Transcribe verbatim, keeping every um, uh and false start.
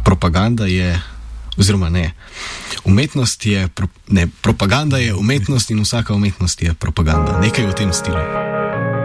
propaganda je, oziroma ne, umetnost je, pro, ne, propaganda je umetnost in vsaka umetnost je propaganda. Nekaj v tem stilu.